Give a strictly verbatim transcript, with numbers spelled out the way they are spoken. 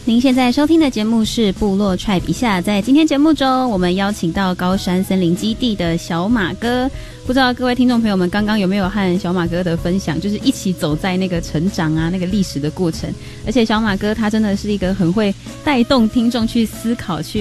您现在收听的节目是部落 Tribe 一下，在今天节目中，我们邀请到高山森林基地的小马哥。不知道各位听众朋友们刚刚有没有和小马哥的分享，就是一起走在那个成长啊，那个历史的过程。而且小马哥他真的是一个很会带动听众去思考，去